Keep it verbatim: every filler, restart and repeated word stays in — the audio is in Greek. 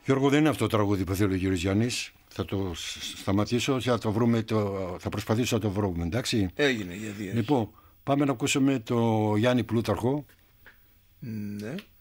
Γιώργο, δεν είναι αυτό το τραγούδι που θέλει ο κύριος Γιάννης. Θα το σταματήσω, θα, το βρούμε, το, θα προσπαθήσω να το βρούμε, εντάξει. Έγινε, γιατί. Λοιπόν, πάμε να ακούσουμε το Γιάννη Πλούταρχο. Ναι.